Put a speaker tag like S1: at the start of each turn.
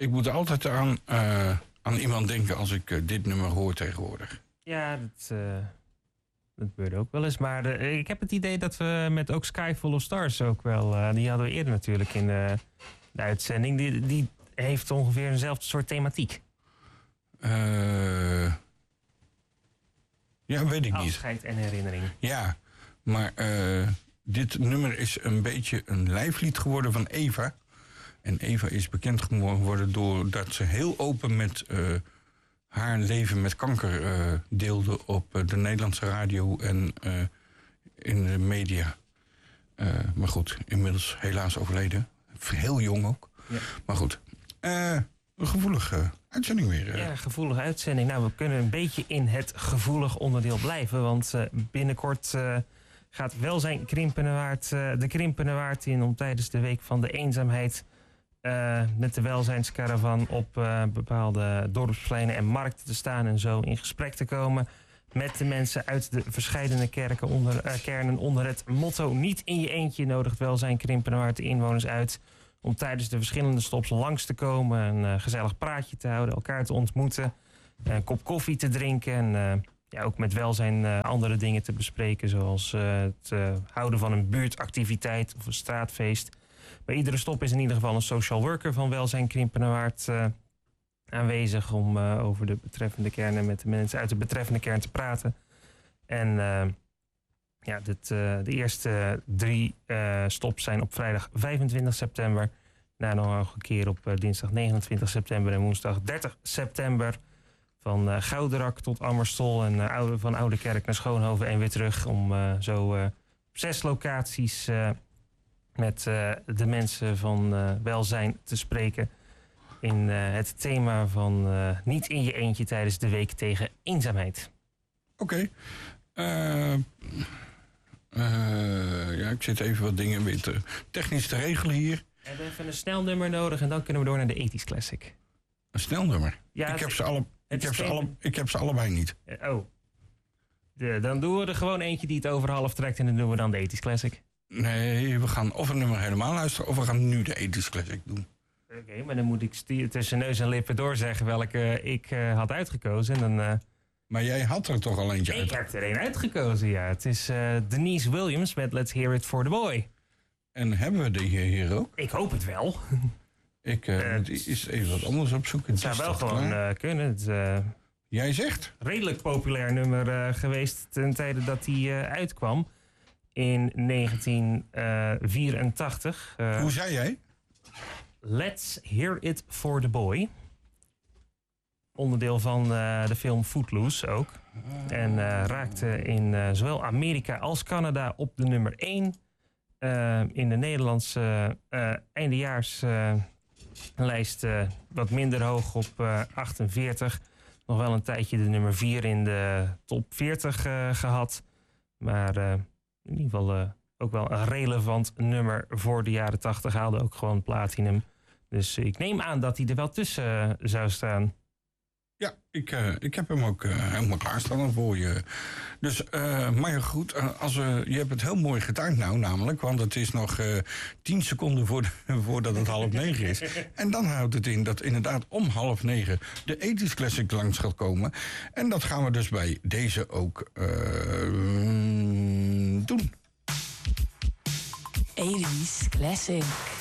S1: Ik moet altijd aan iemand denken als ik dit nummer hoor tegenwoordig.
S2: Ja, dat gebeurt ook wel eens. Maar ik heb het idee dat we met ook Sky Full of Stars ook wel... die hadden we eerder natuurlijk in de uitzending. Die heeft ongeveer eenzelfde soort thematiek.
S1: Ja, weet ik niet.
S2: Afscheid en herinnering.
S1: Ja, maar dit nummer is een beetje een lijflied geworden van Eva. En Eva is bekend geworden doordat ze heel open met haar leven met kanker deelde op de Nederlandse radio en in de media. Maar goed, inmiddels helaas overleden. Heel jong ook. Ja. Maar goed, een gevoelige uitzending weer.
S2: Ja, gevoelige uitzending. Nou, we kunnen een beetje in het gevoelig onderdeel blijven. Want binnenkort gaat Welzijn Krimpenerwaard de Krimpenerwaard in... om tijdens de Week van de Eenzaamheid... met de welzijnskaravan op bepaalde dorpspleinen en markten te staan... en zo in gesprek te komen met de mensen uit de verscheidene kernen onder het motto... Niet in je eentje nodigt Welzijn Krimpenerwaard de inwoners uit... om tijdens de verschillende stops langs te komen... een gezellig praatje te houden, elkaar te ontmoeten... een kop koffie te drinken... en ook met welzijn andere dingen te bespreken... zoals het houden van een buurtactiviteit of een straatfeest. Bij iedere stop is in ieder geval een social worker van Welzijn Krimpenerwaard aanwezig... om over de betreffende kern en met de mensen uit de betreffende kern te praten. En de eerste 3 stops zijn op vrijdag 25 september... daarna nog een keer op dinsdag 29 september en woensdag 30 september... van Gouderak tot Amerstol en van Oudekerk naar Schoonhoven en weer terug... om zo op 6 locaties met de mensen van welzijn te spreken... in het thema van niet in je eentje tijdens de week tegen eenzaamheid.
S1: Oké. Ja, ik zit even wat dingen weer technisch te regelen hier.
S2: We hebben even een snelnummer nodig en dan kunnen we door naar de Ethisch Classic.
S1: Een snelnummer?
S2: Ja,
S1: ik heb ze allebei niet.
S2: Dan doen we er gewoon eentje die het over half trekt en dan doen we dan de Ethisch Classic.
S1: Nee, we gaan of een nummer helemaal luisteren of we gaan nu de Ethisch Classic doen.
S2: Oké, maar dan moet ik tussen neus en lippen doorzeggen welke ik had uitgekozen. En dan,
S1: maar jij had er toch al eentje uit?
S2: Ik heb er een uitgekozen, ja. Het is Denise Williams met Let's Hear It For The Boy.
S1: En hebben we die hier ook?
S2: Ik hoop het wel.
S1: Ik moet eens even wat anders opzoeken.
S2: Het zou wel gewoon kunnen. Het,
S1: jij zegt?
S2: Redelijk populair nummer geweest ten tijde dat hij uitkwam. In 1984.
S1: Hoe zei jij?
S2: Let's Hear It For The Boy. Onderdeel van de film Footloose ook. En raakte in zowel Amerika als Canada op de nummer 1. In de Nederlandse eindejaarslijst wat minder hoog op 48. Nog wel een tijdje de nummer 4 in de top 40 gehad. Maar in ieder geval ook wel een relevant nummer voor de jaren 80. Haalde ook gewoon platinum. Dus ik neem aan dat hij er wel tussen zou staan.
S1: Ja, ik heb hem ook helemaal klaarstaan voor je. Dus, maar ja, goed, je hebt het heel mooi getimed nou namelijk... want het is nog 10 seconden voordat het 8:30 is. En dan houdt het in dat inderdaad om 8:30 de Ethisch Classic langs gaat komen. En dat gaan we dus bij deze ook doen.
S3: Ethisch Classic.